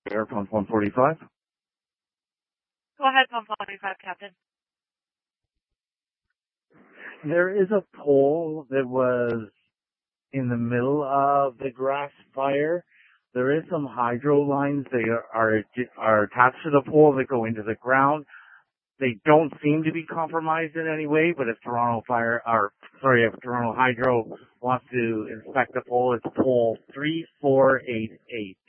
Air Pump 145. Go ahead, Pump 145, Captain. There is a pole that was in the middle of the grass fire. There is some hydro lines that are attached to the pole that go into the ground. They don't seem to be compromised in any way, but if Toronto Hydro wants to inspect the pole, it's pole 3488.